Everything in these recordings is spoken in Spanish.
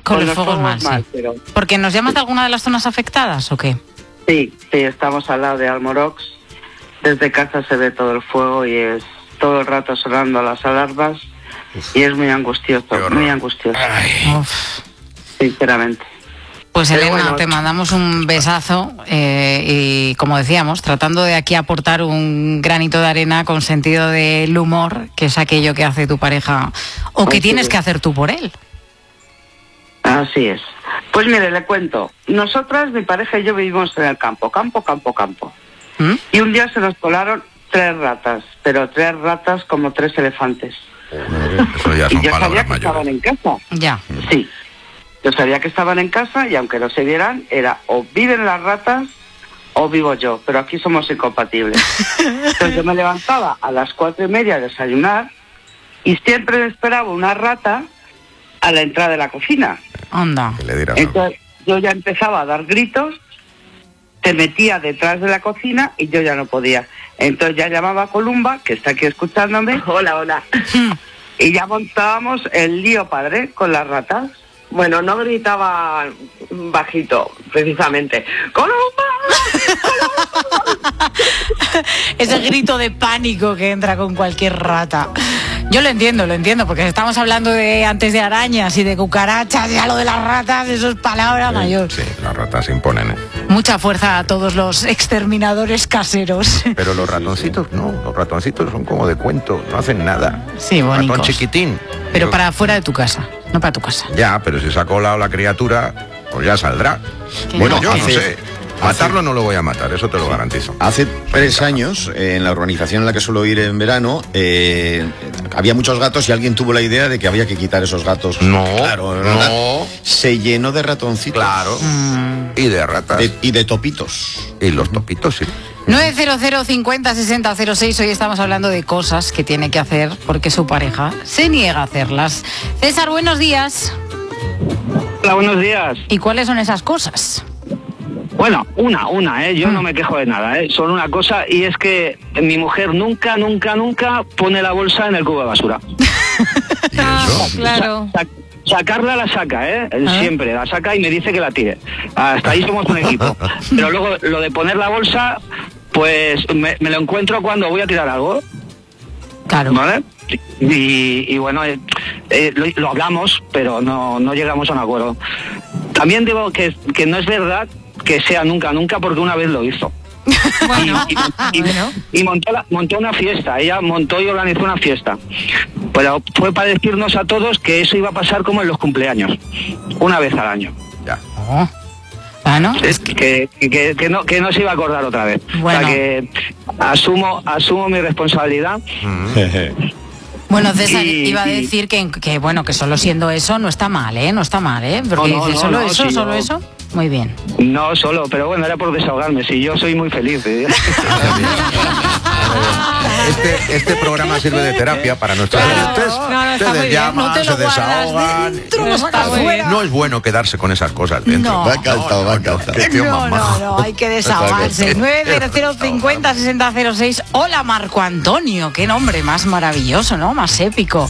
Con los fuegos mal, sí. Pero... ¿Porque nos llamas de alguna de las zonas afectadas o qué? Sí, estamos al lado de Almorox. Desde casa se ve todo el fuego y es todo el rato sonando las alarmas. Y es muy angustioso, muy angustioso. Sinceramente. Pues Elena, bueno, te mandamos un besazo y como decíamos, tratando de aquí aportar un granito de arena con sentido del humor, que es aquello que hace tu pareja o que tienes que hacer tú por él. Así es. Pues mire, le cuento. Nosotras, mi pareja y yo vivimos en el campo. ¿Mm? Y un día se nos colaron 3 ratas, pero 3 ratas como 3 elefantes. Eso ya son y yo sabía palabras que mayores. estaban en casa. Ya. Sí. Yo sabía que estaban en casa y aunque no se vieran, era o viven las ratas o vivo yo, pero aquí somos incompatibles. Entonces yo me levantaba a las 4:30 a desayunar y siempre me esperaba una rata a la entrada de la cocina. Anda. Entonces yo ya empezaba a dar gritos, se metía detrás de la cocina y yo ya no podía. Entonces ya llamaba a Columba, que está aquí escuchándome. Hola. Y ya montábamos el lío padre con las ratas. Bueno, no gritaba bajito, precisamente. ¡Columba! Ese grito de pánico que entra con cualquier rata. Yo lo entiendo, porque estamos hablando de antes de arañas y de cucarachas, ya lo de las ratas, eso es palabra mayor. Sí, las ratas se imponen, Mucha fuerza a todos los exterminadores caseros. Pero los ratoncitos no, los ratoncitos son como de cuento, no hacen nada. Sí, bonitos. Ratón chiquitín. Pero para fuera de tu casa, no para tu casa. Ya, pero si se ha colado la criatura, pues ya saldrá. Bueno, yo no sé. Matarlo no lo voy a matar, eso te lo garantizo. Hace 3 años, en la urbanización en la que suelo ir en verano, había muchos gatos y alguien tuvo la idea de que había que quitar esos gatos. No, no. Se llenó de ratoncitos. Claro. Y de ratas. Y de topitos. Y los topitos, sí. 900 50 60 06. Hoy estamos hablando de cosas que tiene que hacer porque su pareja se niega a hacerlas. César, buenos días. Hola, buenos días. ¿Y cuáles son esas cosas? Bueno, yo no me quejo de nada, solo una cosa, y es que mi mujer nunca pone la bolsa en el cubo de basura. ¿Y eso? Claro. Sacarla la saca, siempre la saca y me dice que la tire. Hasta ahí somos un equipo. Pero luego lo de poner la bolsa, pues me lo encuentro cuando voy a tirar algo. Claro. ¿Vale? Y bueno, lo hablamos, pero no llegamos a un acuerdo. También digo que no es verdad que sea nunca, porque una vez lo hizo. Bueno. Y montó una fiesta. Ella montó y organizó una fiesta. Pero fue para decirnos a todos que eso iba a pasar como en los cumpleaños, una vez al año. Ya. ¿No? Es que no se iba a acordar otra vez. Bueno. O sea que asumo mi responsabilidad. Bueno, César, iba a decir que bueno, que solo siendo eso no está mal, no está mal, Porque solo eso, muy bien. No solo, pero bueno, era por desahogarme, sí, yo soy muy feliz. Este programa sirve de terapia para nuestros oyentes. Ustedes llaman, se desahogan. No es bueno quedarse con esas cosas dentro. No. Va encantado. Qué tío más majo. No, hay que desahogarse. 900 50 60 06. Hola, Marco Antonio, qué nombre más maravilloso, ¿no? Más épico.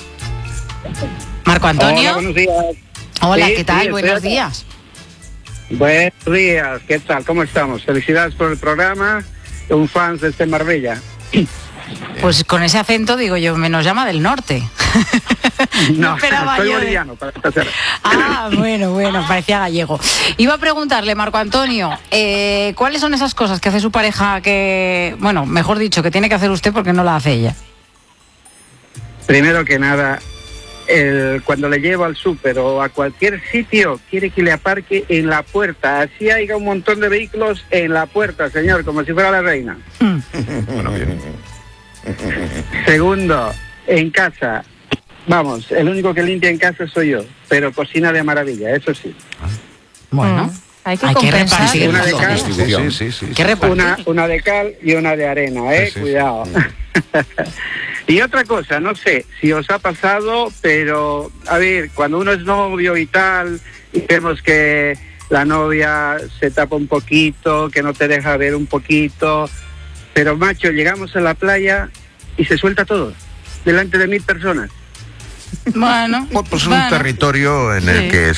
Marco Antonio. Hola, buenos días. Hola, Sí, ¿qué tal? sí, Buenos días. Buenos días, ¿qué tal? ¿Cómo estamos? Felicidades por el programa, un fan desde Marbella. Pues con ese acento, digo yo, me nos llama del norte. No, esperaba soy yo. boliviano, para empezar. Bueno, parecía gallego. Iba a preguntarle, Marco Antonio, ¿cuáles son esas cosas que hace su pareja que, bueno, mejor dicho, que tiene que hacer usted porque no la hace ella? Primero que nada, cuando le llevo al súper o a cualquier sitio, quiere que le aparque en la puerta. Así haya un montón de vehículos en la puerta, señor, como si fuera la reina. Bueno, bien. Segundo, en casa, vamos, el único que limpia en casa soy yo, pero cocina de maravilla, eso sí. Bueno, hay que repartir. Una de cal, Sí. ¿Qué repartir? una de cal y una de arena, Sí. Cuidado. Y otra cosa, no sé si os ha pasado, pero a ver, cuando uno es novio y tal, y vemos que la novia se tapa un poquito, que no te deja ver un poquito, pero macho, llegamos a la playa y se suelta todo, delante de 1000 personas. Bueno, Pues es un territorio en el que